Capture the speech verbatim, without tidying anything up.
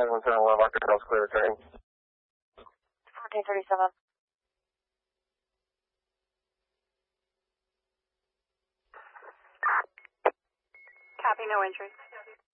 one seven one, Locker Girls clear returning. fourteen thirty-seven. Copy, no entry.